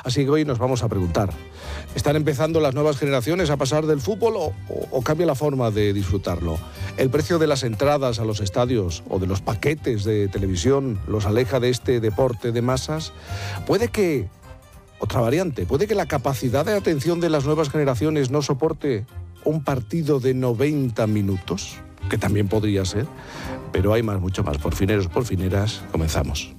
Así que hoy nos vamos a preguntar, ¿están empezando las nuevas generaciones a pasar del fútbol o cambia la forma de disfrutarlo? ¿El precio de las entradas a los estadios o de los paquetes de televisión los aleja de este deporte de masas? Puede que la capacidad de atención de las nuevas generaciones no soporte un partido de 90 minutos, que también podría ser, pero hay mucho más. Por fineros, por fineras, comenzamos.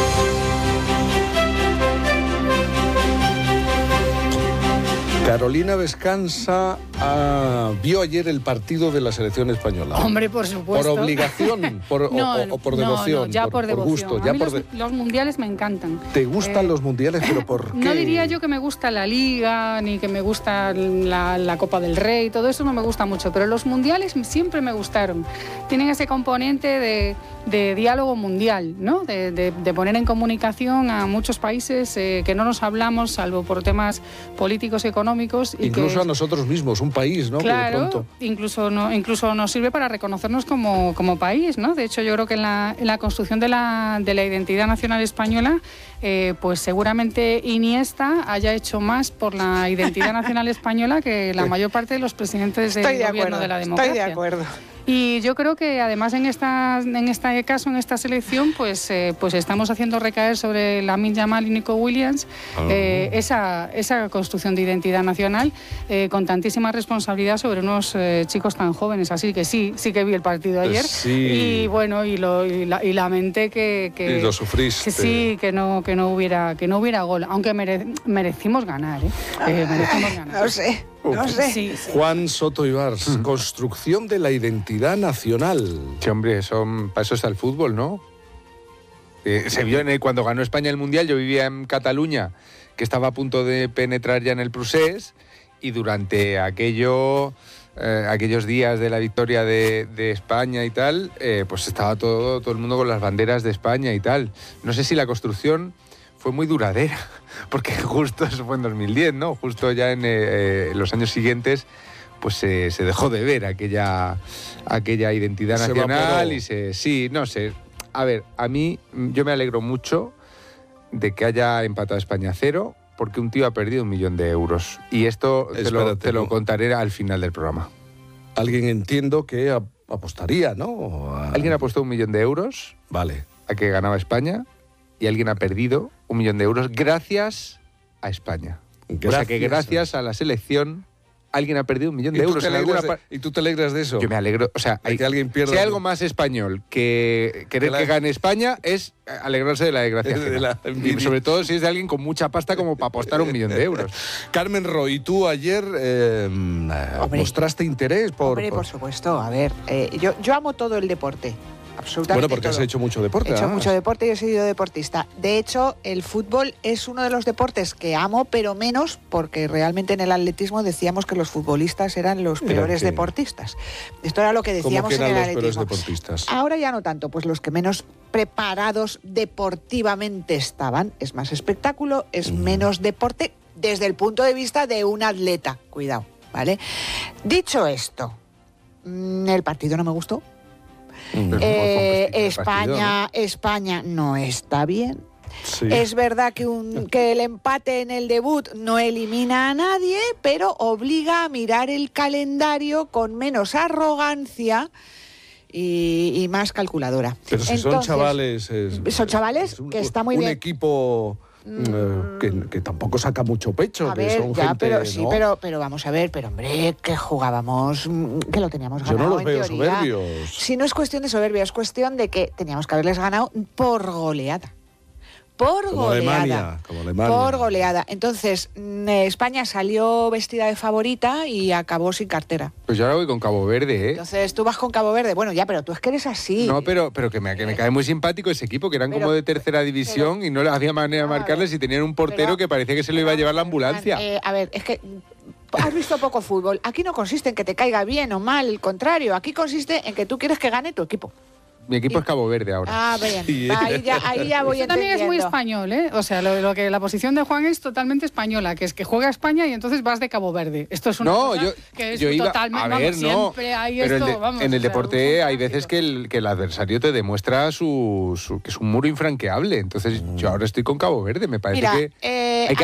Carolina Vescanza vio ayer el partido de la selección española. Hombre, por supuesto. ¿Por obligación o por devoción? No, ya por devoción. Gusto. A mí los mundiales me encantan. ¿Te gustan los mundiales, pero por qué? No diría yo que me gusta la Liga, ni que me gusta la Copa del Rey, todo eso no me gusta mucho, pero los mundiales siempre me gustaron. Tienen ese componente de diálogo mundial, ¿no? De poner en comunicación a muchos países que no nos hablamos, salvo por temas políticos y económicos. Incluso a nosotros mismos, un país, ¿no? Claro, que de pronto... incluso nos sirve para reconocernos como país, ¿no? De hecho, yo creo que en la construcción de la identidad nacional española, pues seguramente Iniesta haya hecho más por la identidad nacional española que la mayor parte de los presidentes del gobierno de la democracia. Estoy de acuerdo. Y yo creo que además en este caso, en esta selección, pues estamos haciendo recaer sobre Lamine Yamal y Nico Williams esa construcción de identidad nacional con tantísima responsabilidad sobre unos chicos tan jóvenes. Así que sí que vi el partido ayer. Sí. Y bueno, y lamenté que y lo sufriste. Que sí, que no hubiera gol, aunque merecimos ganar, merecimos ganar. No sé. Sí. Juan Soto Ibars, construcción de la identidad nacional. Sí, hombre, para eso está el fútbol, ¿no? Se vio cuando ganó España el Mundial, yo vivía en Cataluña, que estaba a punto de penetrar ya en el Prusés, y durante aquellos días de la victoria de España y tal, pues estaba todo el mundo con las banderas de España y tal. No sé si la construcción fue muy duradera, porque justo eso fue en 2010, ¿no? Justo ya en los años siguientes, pues se dejó de ver aquella identidad nacional y sí, no sé. A ver, a mí, yo me alegro mucho de que haya empatado España 0, porque un tío ha perdido 1 millón de euros. Y esto te lo contaré al final del programa. Alguien entiendo que apostaría, ¿no? Alguien ha puesto 1 millón de euros. Vale. A que ganaba España. Y alguien ha perdido 1 millón de euros gracias a España. O sea que gracias a la selección alguien ha perdido 1 millón de euros. ¿Y tú te alegras de eso? Yo me alegro. O sea, que alguien pierda. Si hay algo más español que querer que gane España es alegrarse de la desgracia. Y sobre todo si es de alguien con mucha pasta como para apostar 1 millón de euros. Carmen Roy, tú ayer mostraste interés por... Hombre, por supuesto. A ver, yo amo todo el deporte. Absolutamente. Bueno, porque todo. has hecho mucho deporte. He hecho mucho deporte y he sido deportista. De hecho, el fútbol es uno de los deportes que amo, pero menos porque realmente en el atletismo decíamos que los futbolistas eran los peores deportistas. Esto era lo que decíamos en el atletismo. ¿Cómo que eran los peores deportistas? Ahora ya no tanto, pues los que menos preparados deportivamente estaban. Es más espectáculo, es menos deporte desde el punto de vista de un atleta. Cuidado, ¿vale? Dicho esto, el partido no me gustó. España no está bien. Sí. Es verdad que el empate en el debut no elimina a nadie, pero obliga a mirar el calendario con menos arrogancia y más calculadora. Pero si son chavales... Son chavales que está muy bien. Un equipo... que tampoco saca mucho pecho, a que ver, son ya, gente, pero, ¿no? Sí, pero vamos a ver, pero hombre, que jugábamos, que lo teníamos ganado. Yo no los veo teoría. soberbios. Si no es cuestión de soberbia, es cuestión de que teníamos que haberles ganado por goleada. Como Alemania. Por goleada. Entonces, España salió vestida de favorita y acabó sin cartera. Pues yo ahora voy con Cabo Verde, ¿eh? Entonces, tú vas con Cabo Verde. Bueno, ya, pero tú es que eres así. No, pero que me cae muy simpático ese equipo, que eran como de tercera división y no había manera de marcarles y tenían un portero que parecía que se lo iba a llevar la ambulancia. A ver, es que... Has visto poco fútbol. Aquí no consiste en que te caiga bien o mal, al contrario. Aquí consiste en que tú quieres que gane tu equipo. Mi equipo es Cabo Verde ahora. Ah, bien. Ahí ya voy entendiendo. Eso también es muy español, ¿eh? O sea, lo que la posición de Juan es totalmente española, que es que juega España y entonces vas de Cabo Verde. Esto es una cosa que es totalmente... A ver, siempre hay pero esto, vamos, en el deporte hay veces que el adversario te demuestra que es un muro infranqueable. Entonces yo ahora estoy con Cabo Verde. Me parece que hay que